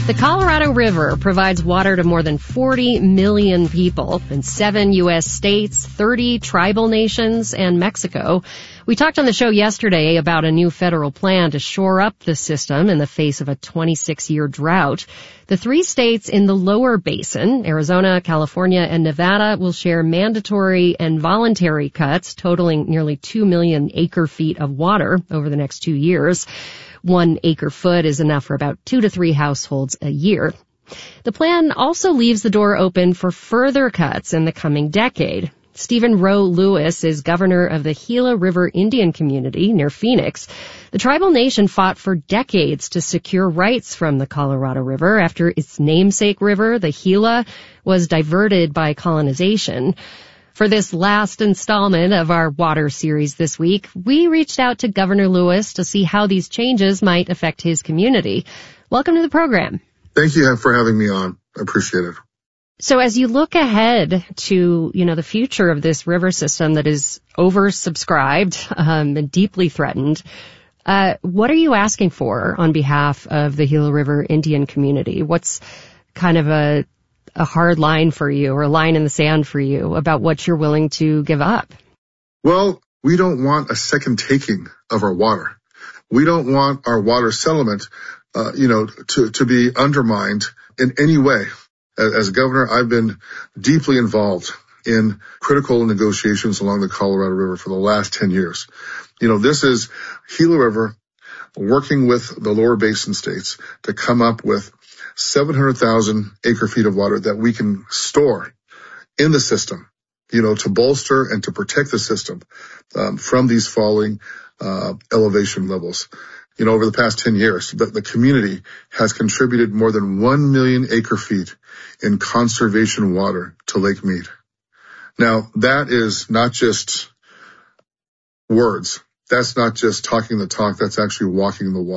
The Colorado River provides water to more than 40 million people in 7 U.S. states, 30 tribal nations, and Mexico. We talked on the show yesterday about a new federal plan to shore up the system in the face of a 26-year drought. The 3 states in the lower basin, Arizona, California, and Nevada, will share mandatory and voluntary cuts totaling nearly 2 million acre-feet of water over the next 2 years. 1 acre-foot is enough for about 2 to 3 households a year. The plan also leaves the door open for further cuts in the coming decade. Stephen Rowe Lewis is governor of the Gila River Indian Community near Phoenix. The tribal nation fought for decades to secure rights from the Colorado River after its namesake river, the Gila, was diverted by colonization. For this last installment of our water series this week, we reached out to Governor Lewis to see how these changes might affect his community. Welcome to the program. Thank you for having me on. I appreciate it. So as you look ahead to, the future of this river system that is oversubscribed and deeply threatened, what are you asking for on behalf of the Gila River Indian community? What's kind of a hard line for you or a line in the sand for you about what you're willing to give up? Well, we don't want a second taking of our water. We don't want our water settlement, to be undermined in any way. As governor, I've been deeply involved in critical negotiations along the Colorado River for the last 10 years. This is Gila River working with the lower basin states to come up with 700,000 acre-feet of water that we can store in the system, to bolster and to protect the system from these falling elevation levels. Over the past 10 years, the community has contributed more than 1 million acre-feet in conservation water to Lake Mead. Now, that is not just words. That's not just talking the talk. That's actually walking the walk.